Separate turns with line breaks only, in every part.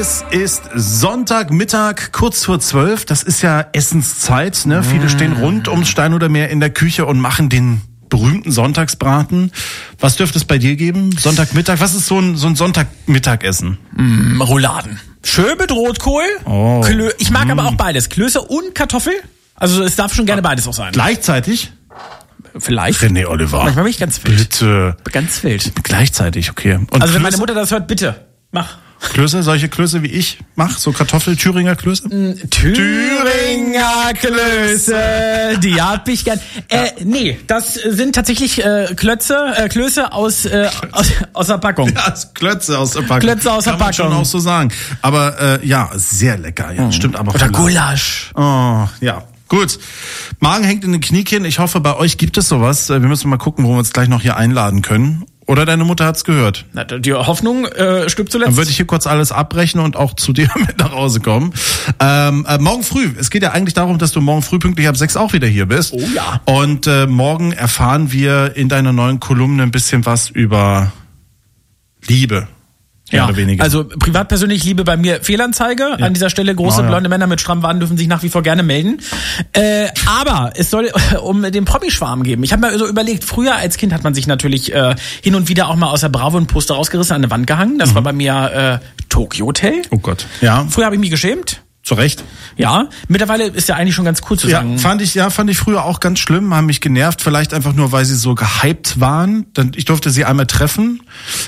Es ist Sonntagmittag, kurz vor 12. Das ist ja Essenszeit. Ne? Viele stehen rund ums Steinhuder Meer in der Küche und machen den berühmten Sonntagsbraten. Was dürfte es bei dir geben? Sonntagmittag? Was ist so ein Sonntagmittagessen?
Rouladen. Schön mit Rotkohl.
Oh.
Ich mag aber auch beides. Klöße und Kartoffel. Also es darf schon gerne beides auch sein.
Gleichzeitig?
Vielleicht.
René Oliver.
Manchmal bin ich ganz wild.
Bitte.
Ganz wild.
Gleichzeitig, okay. Und
Also wenn
Klöße?
meine Mutter das hört, bitte, mach.
Klöße, solche Klöße wie ich mach, so Thüringer Klöße?
Thüringer Klöße, die hab ich gern. Nee, das sind tatsächlich Klöße aus der Packung.
Ja, Klötze aus der Packung.
Klötze aus der
Kann man
Packung.
schon auch so sagen. Aber ja, sehr lecker. Ja, stimmt aber.
Oder
voll.
Gulasch.
Oh, ja. Gut. Magen hängt in den Kniekehlen. Ich hoffe, bei euch gibt es sowas. Wir müssen mal gucken, wo wir uns gleich noch hier einladen können. Oder deine Mutter hat's gehört.
Na, die Hoffnung stirbt zuletzt.
Dann würde ich hier kurz alles abbrechen und auch zu dir mit nach Hause kommen. Morgen früh. Es geht ja eigentlich darum, dass du morgen früh pünktlich ab 6 auch wieder hier bist.
Oh ja.
Und morgen erfahren wir in deiner neuen Kolumne ein bisschen was über Liebe. Mehr oder weniger.
Also privat persönlich Liebe bei mir Fehlanzeige. Ja. An dieser Stelle große blonde Männer mit strammen Waden dürfen sich nach wie vor gerne melden. Aber es soll um den Promi-Schwarm geben. Ich habe mir so überlegt, früher als Kind hat man sich natürlich hin und wieder auch mal aus der Bravo ein Poster rausgerissen, an eine Wand gehangen. Das war bei mir Tokyo Hotel.
Oh Gott. Ja.
Früher habe ich mich geschämt.
Zu Recht.
Ja, mittlerweile ist ja eigentlich schon ganz cool zu sagen.
Fand ich früher auch ganz schlimm, haben mich genervt, vielleicht einfach nur, weil sie so gehypt waren. Ich durfte sie einmal treffen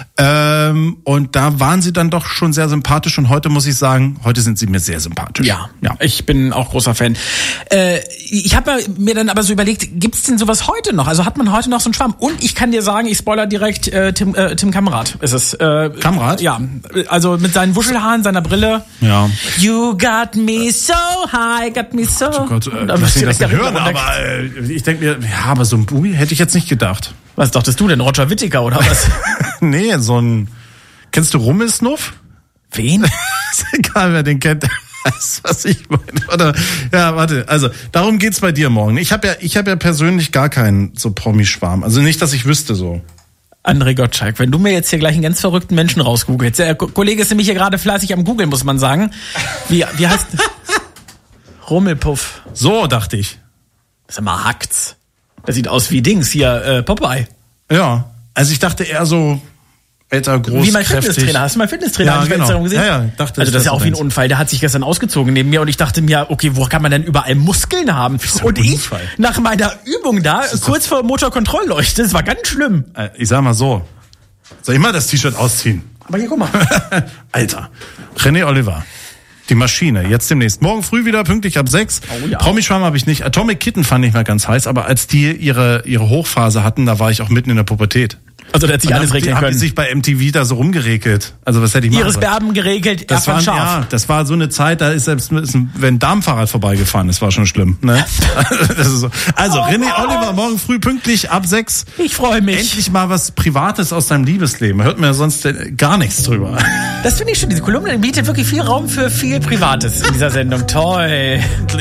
und da waren sie dann doch schon sehr sympathisch und heute muss ich sagen, heute sind sie mir sehr sympathisch.
Ja. Ich bin auch großer Fan. Ich habe mir dann aber so überlegt, gibt's denn sowas heute noch? Also hat man heute noch so einen Schwamm? Und ich kann dir sagen, ich spoiler direkt, Tim Kamrat ist es.
Kamrat?
Ja, also mit seinen Wuschelhaaren, seiner Brille.
Ja.
You got me so high, got me so.
Oh Gott, lass mich das nicht hören, aber ich denke mir, ja, aber so ein Bubi hätte ich jetzt nicht gedacht.
Was dachtest du denn, Roger Whittaker oder was?
Nee, kennst du Rummelsnuff?
Wen?
Ist egal, wer den kennt. Weißt, was ich meine. Oder, ja, warte, also darum geht's bei dir morgen. Ich hab ja persönlich gar keinen so Promi-Schwarm. Also nicht, dass ich wüsste so.
André Gottschalk, wenn du mir jetzt hier gleich einen ganz verrückten Menschen rausgoogelst. Der Kollege ist nämlich hier gerade fleißig am Googeln, muss man sagen. Wie heißt Rummelpuff.
So, dachte ich.
Sag mal, hackt's. Das sieht aus wie Dings hier, Popeye.
Ja, also ich dachte eher so älter, groß,
wie mein
kräftig.
Fitnesstrainer. Hast du meinen Fitnesstrainer
Ja,
auf Instagram gesehen?
Ja, dachte
also das ist ja auch wie ein
denkst.
Unfall. Der hat sich gestern ausgezogen neben mir und ich dachte mir, okay, wo kann man denn überall Muskeln haben? Und ich, nach meiner Übung da, kurz vor Motorkontrollleuchte, das war ganz schlimm.
Ich sag mal so, soll ich mal das T-Shirt ausziehen?
Aber hier, guck mal.
Alter, René Oliver. Die Maschine, jetzt demnächst. Morgen früh wieder pünktlich ab 6.
Oh ja.
Promi-Schwarm habe ich nicht. Atomic Kitten fand ich mal ganz heiß, aber als die ihre Hochphase hatten, da war ich auch mitten in der Pubertät.
Also der hat sich alles regeln
Haben die
können.
sich bei MTV da so rumgerekelt. Also was hätte ich machen
Ihres
sollen?
Berben geregelt,
Das war,
scharf.
ja, das war so eine Zeit, da ist selbst wenn ein Darmfahrrad vorbeigefahren ist, war schon schlimm. Ne? Das ist so. Also René Oliver, morgen früh pünktlich ab 6.
Ich freue mich.
Endlich mal was Privates aus deinem Liebesleben. Hört mir ja sonst gar nichts drüber.
Das finde ich schon. Diese Kolumne bietet wirklich viel Raum für viel Privates in dieser Sendung. Toll.